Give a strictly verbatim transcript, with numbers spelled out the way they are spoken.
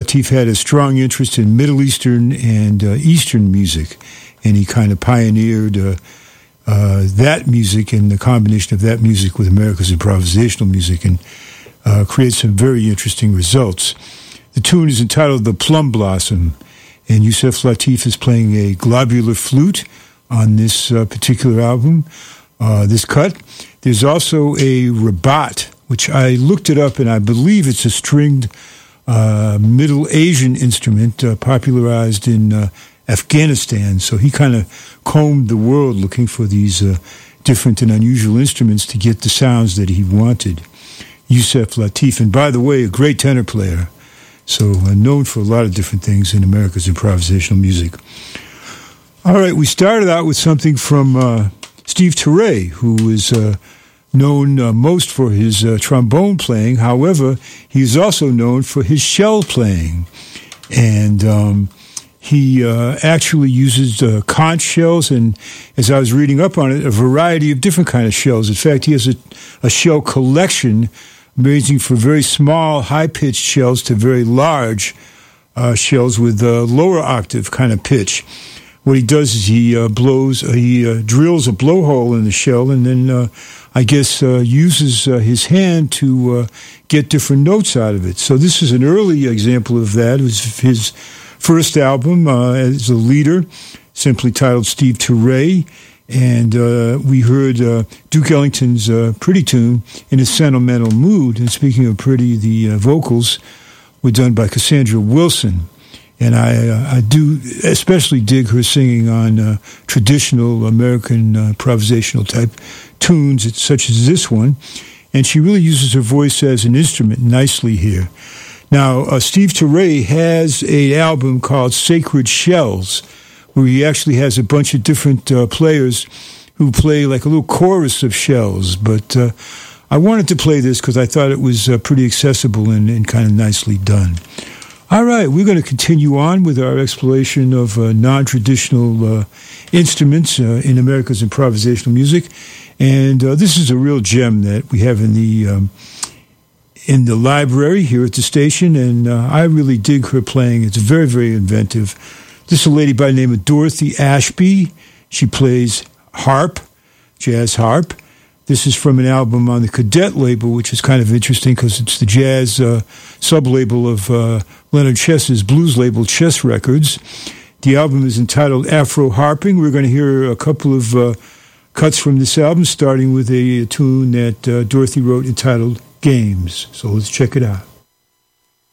Lateef had a strong interest in Middle Eastern and uh, Eastern music, and he kind of pioneered uh, uh, that music and the combination of that music with America's improvisational music, and uh, created some very interesting results. The tune is entitled The Plum Blossom, and Yusef Lateef is playing a globular flute on this uh, particular album, uh, this cut. There's also a rabat, which I looked it up, and I believe it's a stringed uh, Middle Asian instrument uh, popularized in uh, Afghanistan. So he kind of combed the world looking for these uh, different and unusual instruments to get the sounds that he wanted. Yusef Lateef, and by the way, a great tenor player. So uh, known for a lot of different things in America's improvisational music. All right, we started out with something from uh, Steve Turre, who is uh, known uh, most for his uh, trombone playing. However, he is also known for his shell playing. And um, he uh, actually uses uh, conch shells, and as I was reading up on it, a variety of different kind of shells. In fact, he has a, a shell collection ranging from very small, high-pitched shells to very large uh, shells with uh, lower octave kind of pitch. What he does is he uh, blows, uh, he uh, drills a blowhole in the shell, and then uh, I guess uh, uses uh, his hand to uh, get different notes out of it. So this is an early example of that. It was his first album uh, as a leader, simply titled Steve Turre. And uh, we heard uh, Duke Ellington's uh, Pretty tune in a sentimental mood. And speaking of pretty, the uh, vocals were done by Cassandra Wilson. And I, uh, I do especially dig her singing on uh, traditional American uh, improvisational type tunes, such as this one. And she really uses her voice as an instrument nicely here. Now, uh, Steve Turre has an album called Sacred Shells, where he actually has a bunch of different uh, players who play like a little chorus of shells. But uh, I wanted to play this because I thought it was uh, pretty accessible and, and kind of nicely done. All right, we're going to continue on with our exploration of uh, non-traditional uh, instruments uh, in America's improvisational music. And uh, this is a real gem that we have in the um, in the library here at the station, and uh, I really dig her playing. It's very, very inventive. This is a lady by the name of Dorothy Ashby. She plays harp, jazz harp. This is from an album on the Cadet label, which is kind of interesting because it's the jazz uh, sub-label of uh, Leonard Chess's blues label, Chess Records. The album is entitled Afro Harping. We're going to hear a couple of uh, cuts from this album, starting with a, a tune that uh, Dorothy wrote entitled Games. So let's check it out.